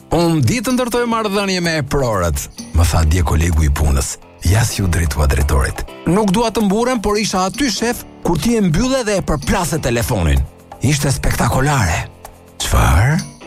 Unë di të ndërtoj marrëdhënie me prorët, më tha dje kolegu i punës. Ja si u drejtua drejtorit. Nuk dua të mburem, por isha aty shef kur ti e mbylle dhe e përplase telefonin. Ishte spektakolare. Çfarë?